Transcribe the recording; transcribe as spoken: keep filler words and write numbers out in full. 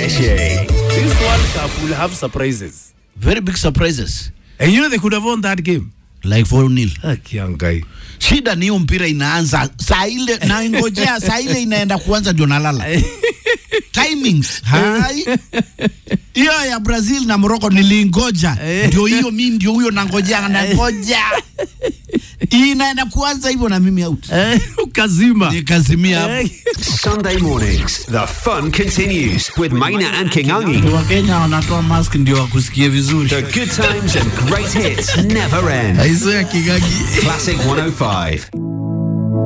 Mweshi. This World Cup will have surprises. Very big surprises. And you know they could have won that game. Like four nil. Akiangai. Shida ni hiyo mpira inaanza saa ile na ingojea saa ile inaenda kuanza ndio nalala. Timings. Hai. Hiyo ya Brazil na Morocco nilingoja. Ndio hiyo mimi ndio huyo nangojea na ngoja. Inaenda kuanza hivyo na mimi out. Ukazima. Nikazimia hapo. Sunday mornings, the fun continues with Maina and Kingangi. Wakenya wanatoa mask ndio wakusikie vizuri. The good times and great hits never end. Aizo ya Kingangi. Classic one oh five.